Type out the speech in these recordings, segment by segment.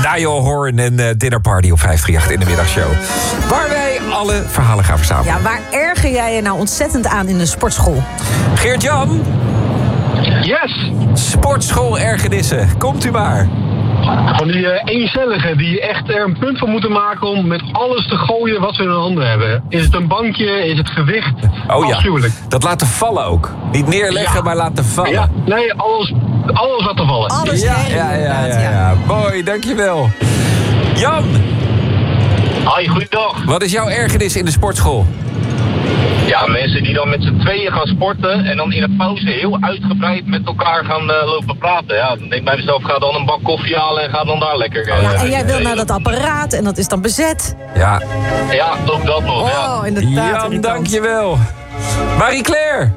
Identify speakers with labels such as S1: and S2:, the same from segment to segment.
S1: Niall Horan en Dinner Party op 538 in de middagshow. Waar wij alle verhalen gaan verzamelen.
S2: Ja, waar erger jij je nou ontzettend aan in de sportschool?
S1: Geert-Jan?
S3: Yes!
S1: Sportschool-ergernissen. Komt u maar.
S3: Van die eencelligen die echt er een punt van moeten maken om met alles te gooien wat ze in hun handen hebben. Is het een bankje? Is het gewicht?
S1: Oh ja,
S3: afschuwelijk.
S1: dat laten vallen ook. Niet neerleggen, maar laten vallen.
S3: Ja, nee, alles laten vallen.
S2: Alles
S1: Ja. Mooi, dankjewel. Jan,
S3: Hoi, goeiedag.
S1: wat is jouw ergernis in de sportschool?
S3: Ja, mensen die dan met z'n tweeën gaan sporten en dan in de pauze heel uitgebreid met elkaar gaan lopen praten. Ja, dan denk ik bij mezelf, ga dan een bak koffie halen en ga dan daar lekker.
S2: Ja, en jij wil naar dat apparaat en dat is dan bezet.
S1: Ja,
S3: Ja, ook dat nog. Ja.
S2: Oh, inderdaad.
S1: Jan,
S2: irritant.
S1: dankjewel. Marie-Claire,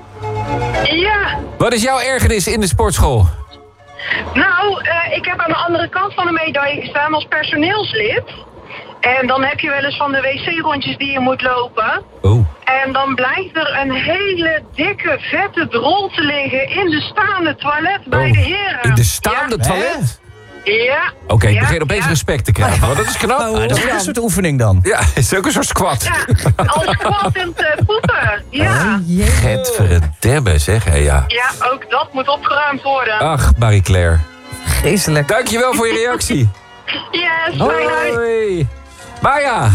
S4: Ja,
S1: wat is jouw ergernis in de sportschool?
S4: nou, ik heb aan de andere kant van de medaille gestaan als personeelslid. En dan heb je wel eens van de wc-rondjes die je moet lopen.
S1: Oh.
S4: En dan blijkt er een hele dikke, vette drol te liggen in de staande toilet bij de heren.
S1: In de staande toilet?
S4: Ja.
S1: Oké, ik
S4: Ja,
S1: begin opeens
S4: ja.
S1: respect te krijgen, want dat is knap.
S2: Oh,
S5: Dat is ook een soort oefening dan.
S1: Ja, is ook een soort squat.
S4: Ja, als squattend poepen. Ja.
S1: Gadverdamme, zeg. Hé, ja.
S4: Ja, ook dat moet opgeruimd worden.
S1: Ach, Marie-Claire.
S2: Geestelijk.
S1: Dankjewel voor je reactie.
S4: Yes, bye.
S1: Hoi. Maya,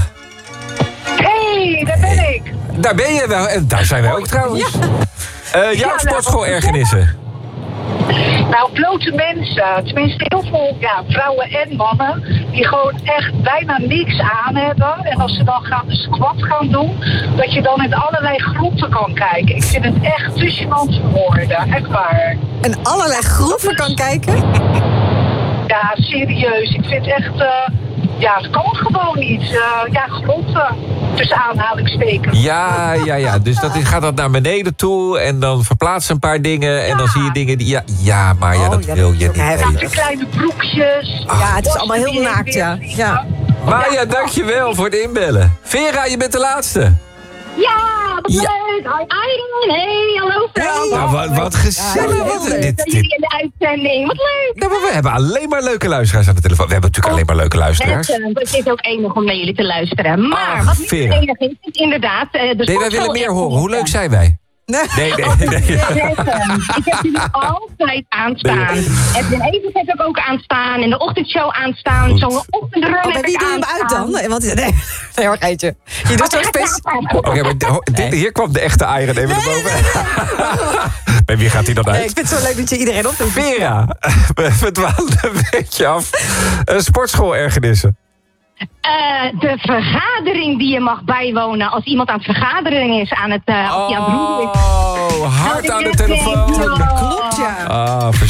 S4: Hey, daar ben ik.
S1: daar ben je wel. En daar zijn wij ook trouwens. Jouw sportschool-ergernissen.
S4: Nou, blote mensen, tenminste heel veel vrouwen en mannen, die gewoon echt bijna niks aan hebben. En als ze dan de squat gaan doen, dat je dan in allerlei groepen kan kijken. Ik vind het echt te gênant voor woorden, echt waar.
S2: En allerlei groeven kan kijken.
S4: Ja, serieus, ik vind echt, het kan gewoon niet. Groenten, tussen aanhalingstekens.
S1: Ja. Dus dat gaat dat naar beneden toe en dan verplaatsen een paar dingen. En dan zie je dingen die... Ja, maar ja, dat
S2: ja,
S1: wil
S2: dat
S1: je
S2: is ook
S1: niet
S2: heftig.
S1: weten.
S4: Kleine broekjes.
S2: Ja, het is allemaal heel naakt, ja.
S1: Maya, dankjewel voor het inbellen. Vera, je bent de laatste.
S4: Ja, wat
S1: Ja.
S4: leuk. Hoi Iron, hey, hallo Frans.
S1: Nou, wat gezellig.
S4: Zijn jullie in de uitzending? Wat leuk.
S1: Ja, maar we hebben alleen maar leuke luisteraars aan de telefoon. We hebben natuurlijk alleen maar leuke luisteraars.
S4: Het is ook enig om naar jullie te luisteren. Maar
S1: Ach,
S4: wat niet
S1: Vera.
S4: enig is inderdaad...
S1: Nee, wij willen meer horen. Hoe leuk zijn wij? Nee.
S4: Ik heb jullie altijd aanstaan. Edwin Evers heb ik ook aanstaan. En de ochtendshow aanstaan. Zo'n ochtendrun
S2: Oh, maar
S4: heb
S2: wie
S4: ik
S2: doet hem uit
S4: aanstaan.
S2: dan? Want, nee, hoor, geitje. Je doet toch speciaal.
S1: Oké, maar hier kwam de echte Iron even naar boven. Bij wie gaat hij dan
S2: Nee, ik
S1: uit?
S2: vind het zo leuk dat je iedereen opdoet.
S1: Vera, we dwalen een beetje af. Sportschool-ergernissen.
S4: De vergadering die je mag bijwonen als iemand aan het vergaderen is aan het roeren is.
S1: Oh, hard aan de telefoon.
S2: Klopt, ja.
S1: Ah,